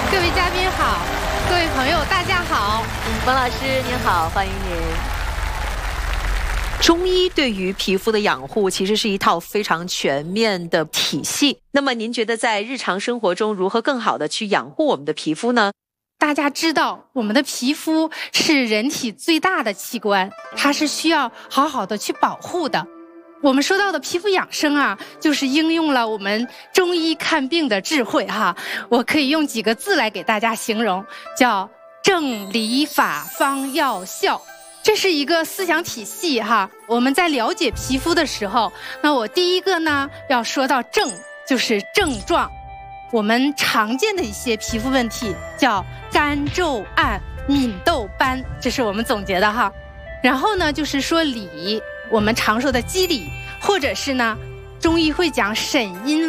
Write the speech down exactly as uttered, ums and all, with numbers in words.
各位嘉宾好，各位朋友大家好。 王老师您好，欢迎您。 中医对于皮肤的养护其实是一套非常全面的体系。那么您觉得在日常生活中如何更好的去养护我们的皮肤呢？ 大家知道我们的皮肤是人体最大的器官，它是需要好好的去保护的。我们说到的皮肤养生啊，就是应用了我们中医看病的智慧哈。我可以用几个字来给大家形容，叫正理法方药效。这是一个思想体系哈。我们在了解皮肤的时候，那我第一个呢要说到症，就是症状。我们常见的一些皮肤问题叫干皱暗、敏痘斑，这是我们总结的哈。然后呢就是说理，我们常说的肌理，或者是呢中医会讲审阴